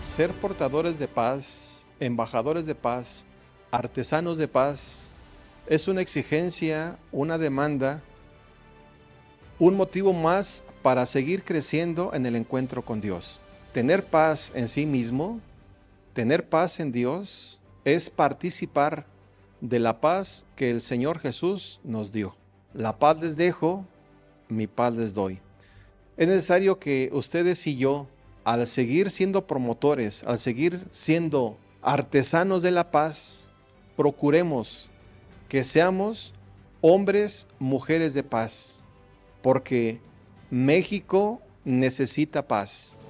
Ser portadores de paz, embajadores de paz, artesanos de paz, es una exigencia, una demanda, un motivo más para seguir creciendo en el encuentro con Dios. Tener paz en sí mismo, tener paz en Dios, es participar de la paz que el Señor Jesús nos dio. La paz les dejo, mi paz les doy. Es necesario que ustedes y yo, al seguir siendo promotores, al seguir siendo artesanos de la paz, procuremos que seamos hombres, mujeres de paz, porque México necesita paz.